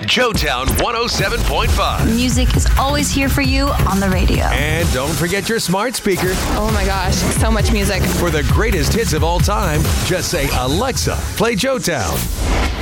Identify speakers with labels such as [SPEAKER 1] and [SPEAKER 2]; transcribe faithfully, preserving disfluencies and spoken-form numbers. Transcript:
[SPEAKER 1] Joetown one oh seven point five.
[SPEAKER 2] Music is always here for you on the radio.
[SPEAKER 1] And don't forget your smart speaker.
[SPEAKER 3] Oh my gosh, so much music.
[SPEAKER 1] For the greatest hits of all time, just say, Alexa, play Joetown.